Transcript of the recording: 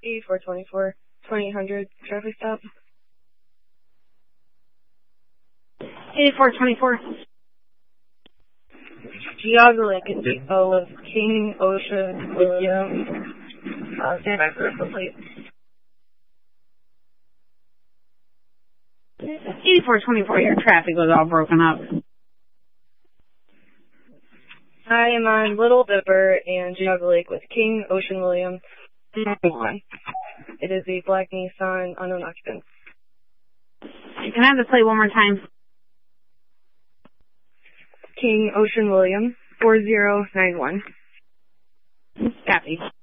8424, 2000 traffic stop. 8424. Geauga Lake and Depot of King, Ocean, William. Stand by for the plate. 8424, your traffic was all broken up. I am on Little Dipper and Geauga Lake with King, Ocean, William. 911. It is a black Nissan, unknown occupant. Can I have the plate one more time? King, Ocean, William, 4091. Copy.